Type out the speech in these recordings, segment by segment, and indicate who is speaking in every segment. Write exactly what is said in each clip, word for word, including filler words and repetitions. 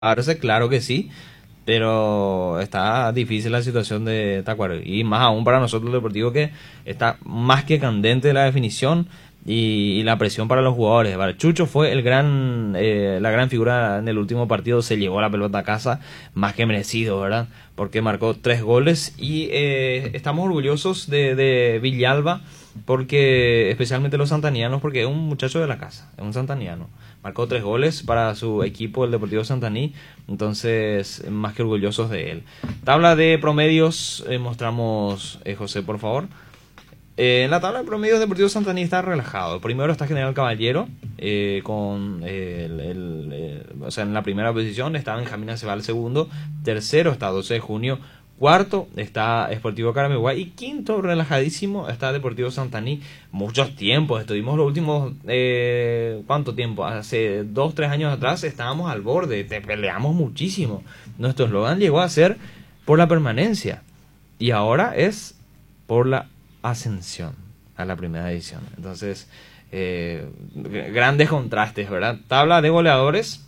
Speaker 1: Arce, claro que sí, pero está difícil la situación de Tacuaro y más aún para nosotros el Deportivo, que está más que candente la definición y, y la presión para los jugadores. Vale, Chucho fue el gran eh, la gran figura en el último partido, se llevó la pelota a casa, más que merecido, ¿verdad? Porque marcó tres goles y eh, estamos orgullosos de, de Villalba, porque especialmente los santanianos, porque es un muchacho de la casa, es un santaniano. Marcó tres goles para su equipo, el Deportivo Santaní, entonces más que orgullosos de él. Tabla de promedios, eh, mostramos, eh, José, por favor. Eh, en la tabla de promedios, el Deportivo Santaní está relajado. Primero está General Caballero, eh, con eh, el, el, eh, o sea, en la primera posición está Benjamín Aceval, segundo. Tercero está doce de junio. Cuarto está Sportivo Carameguay. Y quinto, relajadísimo, está Deportivo Santaní. Muchos tiempos, estuvimos los últimos, eh, ¿cuánto tiempo? Hace dos, tres años atrás estábamos al borde, te peleamos muchísimo. Nuestro eslogan llegó a ser por la permanencia. Y ahora es por la ascensión a la primera división. Entonces, eh, grandes contrastes, ¿verdad? Tabla de goleadores.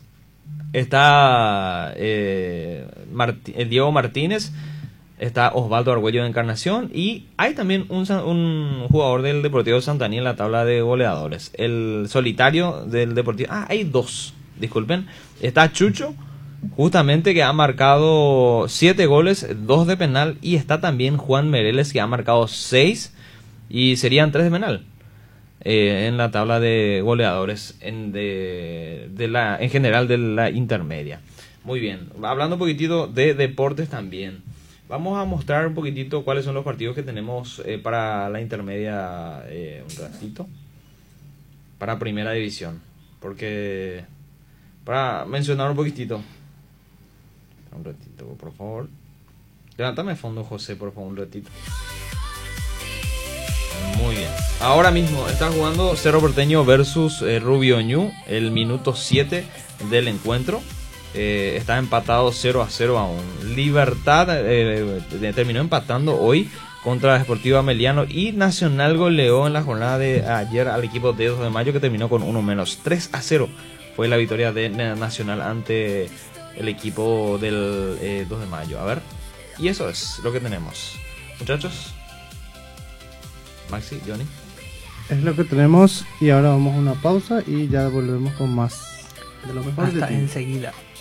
Speaker 1: Está eh, Martí, eh, Diego Martínez. Está Osvaldo Argüello de Encarnación. Y hay también un, un jugador del Deportivo Santaní en la tabla de goleadores. El solitario del Deportivo. Ah, hay dos. Disculpen. Está Chucho, justamente, que ha marcado siete goles, dos de penal. Y está también Juan Mereles, que ha marcado seis. Y serían tres de penal. Eh, en la tabla de goleadores en, de, de la, en general de la intermedia. Muy bien. Hablando un poquitito de deportes también. Vamos a mostrar un poquitito cuáles son los partidos que tenemos eh, para la intermedia, eh, un ratito, para primera división, porque para mencionar un poquitito, un ratito, por favor, levántame fondo, José, por favor, un ratito. Muy bien. Ahora mismo está jugando Cerro Porteño versus eh, Rubio Ñu, el minuto siete del encuentro. Eh, está empatado cero a cero aún. Libertad eh, terminó empatando hoy contra Sportivo Ameliano, y Nacional goleó en la jornada de ayer al equipo de dos de mayo, que terminó con uno menos. tres a cero fue la victoria de Nacional ante el equipo del eh, dos de mayo. A ver, y eso es lo que tenemos, muchachos. Maxi, Johnny.
Speaker 2: Es lo que tenemos, y ahora vamos a una pausa y ya volvemos con más de lo mejor.
Speaker 3: Hasta
Speaker 2: de ti.
Speaker 3: enseguida.